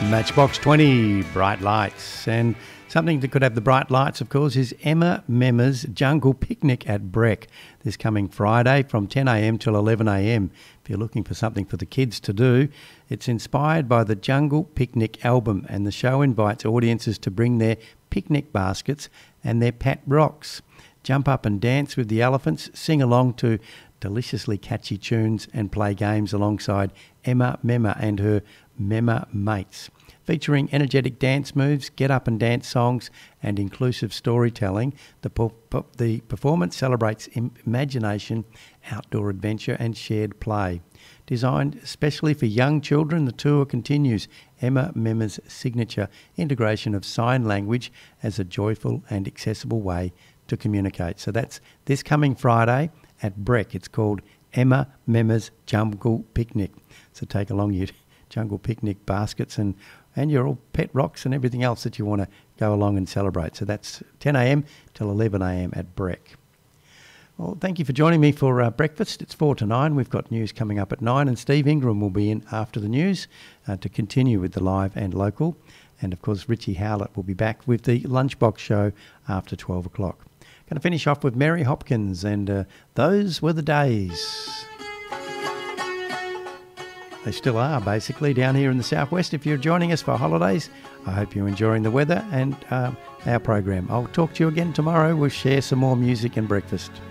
Matchbox 20, Bright Lights. And something that could have the bright lights, of course, is Emma Memmer's Jungle Picnic at Breck this coming Friday from 10 a.m. till 11 a.m. If you're looking for something for the kids to do, it's inspired by the Jungle Picnic album, and the show invites audiences to bring their picnic baskets and their pet rocks. Jump up and dance with the elephants, sing along to deliciously catchy tunes and play games alongside Emma Memmer and her Memmer mates. Featuring energetic dance moves, get-up-and-dance songs and inclusive storytelling, the performance celebrates imagination, outdoor adventure and shared play. Designed especially for young children, the tour continues Emma Memmer's signature integration of sign language as a joyful and accessible way to communicate. So that's this coming Friday at Breck. It's called Emma Memmer's Jungle Picnic. So take along your Jungle Picnic baskets and your all pet rocks and everything else that you want to go along and celebrate. So that's 10 a.m. till 11 a.m. at Breck. Well, thank you for joining me for breakfast. It's 4 to 9. We've got news coming up at 9, and Steve Ingram will be in after the news to continue with the live and local. And, of course, Richie Howlett will be back with the Lunchbox show after 12 o'clock. Going to finish off with Mary Hopkins and Those Were the Days. They still are, basically, down here in the southwest. If you're joining us for holidays, I hope you're enjoying the weather and our program. I'll talk to you again tomorrow. We'll share some more music and breakfast.